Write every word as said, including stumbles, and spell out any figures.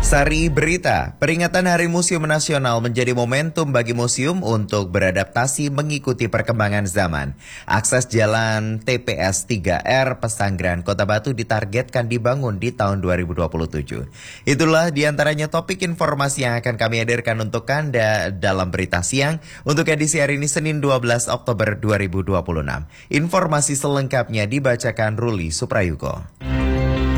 Sari Berita, peringatan Hari Museum Nasional menjadi momentum bagi museum untuk beradaptasi mengikuti perkembangan zaman. Akses jalan T P S tiga R Pesanggerahan Kota Batu ditargetkan dibangun di tahun dua ribu dua puluh tujuh. Itulah diantaranya topik informasi yang akan kami hadirkan untuk Anda dalam Berita Siang untuk edisi hari ini Senin dua belas Oktober dua ribu dua puluh enam. Informasi selengkapnya dibacakan Ruli Suprayuko.